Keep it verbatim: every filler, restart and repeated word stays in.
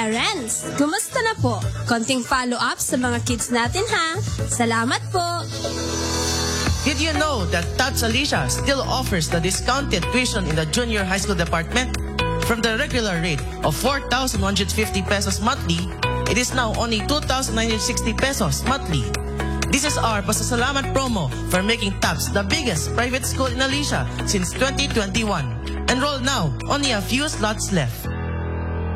Parents, kumusta na po? Konting follow-up sa mga kids natin ha. Salamat po! Did you know that Tats Alicia still offers the discounted tuition in the junior high school department? From the regular rate of four thousand one hundred fifty pesos monthly, it is now only two thousand nine hundred sixty pesos monthly. This is our Pasasalamat promo for making Tats the biggest private school in Alicia since twenty twenty-one. Enroll now, only a few slots left.